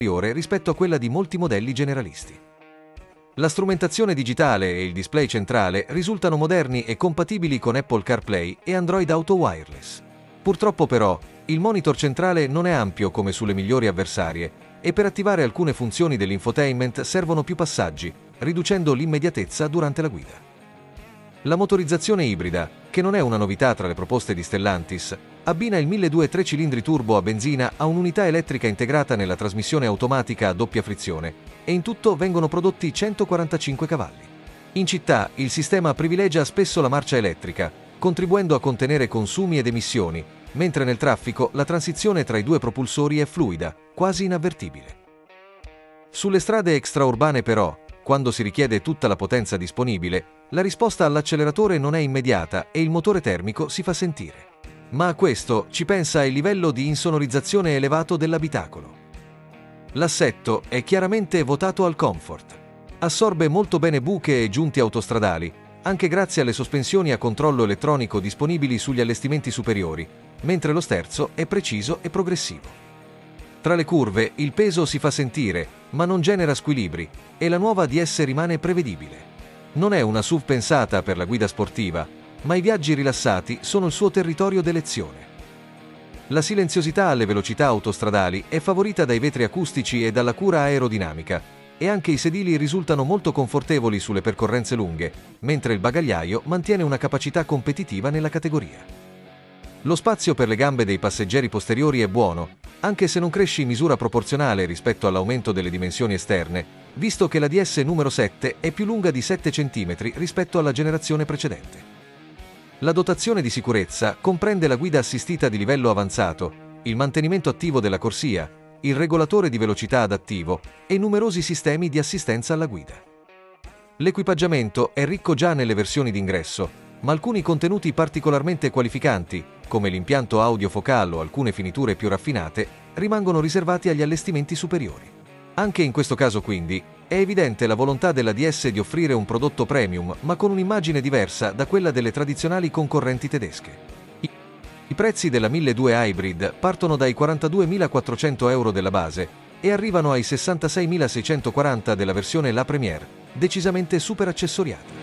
rispetto a quella di molti modelli generalisti. La strumentazione digitale e il display centrale risultano moderni e compatibili con Apple CarPlay e Android Auto Wireless. Purtroppo però, il monitor centrale non è ampio come sulle migliori avversarie e per attivare alcune funzioni dell'infotainment servono più passaggi, riducendo l'immediatezza durante la guida. La motorizzazione ibrida, che non è una novità tra le proposte di Stellantis, abbina il 1.200 3 cilindri turbo a benzina a un'unità elettrica integrata nella trasmissione automatica a doppia frizione e in tutto vengono prodotti 145 cavalli. In città il sistema privilegia spesso la marcia elettrica, contribuendo a contenere consumi ed emissioni, mentre nel traffico la transizione tra i due propulsori è fluida, quasi inavvertibile. Sulle strade extraurbane però, quando si richiede tutta la potenza disponibile, la risposta all'acceleratore non è immediata e il motore termico si fa sentire. Ma a questo ci pensa il livello di insonorizzazione elevato dell'abitacolo. L'assetto è chiaramente votato al comfort. Assorbe molto bene buche e giunti autostradali, anche grazie alle sospensioni a controllo elettronico disponibili sugli allestimenti superiori, mentre lo sterzo è preciso e progressivo. Tra le curve il peso si fa sentire, ma non genera squilibri, e la nuova DS rimane prevedibile. Non è una SUV pensata per la guida sportiva, ma i viaggi rilassati sono il suo territorio d'elezione. La silenziosità alle velocità autostradali è favorita dai vetri acustici e dalla cura aerodinamica, e anche i sedili risultano molto confortevoli sulle percorrenze lunghe, mentre il bagagliaio mantiene una capacità competitiva nella categoria. Lo spazio per le gambe dei passeggeri posteriori è buono, anche se non cresce in misura proporzionale rispetto all'aumento delle dimensioni esterne, visto che la DS numero 7 è più lunga di 7 cm rispetto alla generazione precedente. La dotazione di sicurezza comprende la guida assistita di livello avanzato, il mantenimento attivo della corsia, il regolatore di velocità adattivo e numerosi sistemi di assistenza alla guida. L'equipaggiamento è ricco già nelle versioni d'ingresso, ma alcuni contenuti particolarmente qualificanti, come l'impianto audio focale o alcune finiture più raffinate, rimangono riservati agli allestimenti superiori. Anche in questo caso, quindi, è evidente la volontà della DS di offrire un prodotto premium, ma con un'immagine diversa da quella delle tradizionali concorrenti tedesche. I prezzi della 1200 Hybrid partono dai 42.400 euro della base e arrivano ai 66.640 della versione La Première, decisamente super accessoriata.